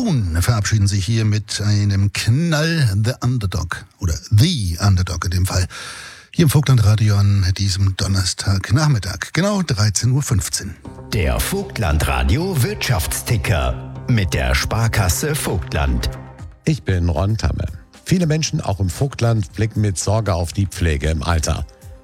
Moon verabschieden sich hier mit einem Knall, The Underdog oder The Underdog in dem Fall. Hier im Vogtlandradio an diesem Donnerstagnachmittag, genau 13.15 Uhr. Der Vogtlandradio Wirtschaftsticker mit der Sparkasse Vogtland. Ich bin Ron Tamme. Viele Menschen, auch im Vogtland, blicken mit Sorge auf die Pflege im Alter.